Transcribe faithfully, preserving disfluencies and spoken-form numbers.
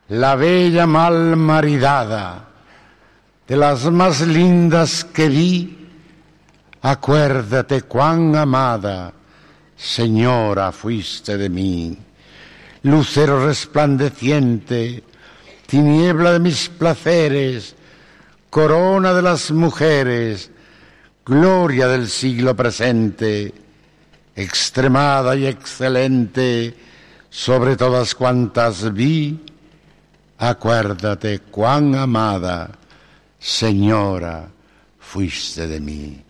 la bella mal maridada, de las más lindas que vi, acuérdate cuán amada, señora, fuiste de mí. Lucero resplandeciente, tiniebla de mis placeres, corona de las mujeres, gloria del siglo presente, extremada y excelente, sobre todas cuantas vi, acuérdate cuán amada, señora, fuiste de mí.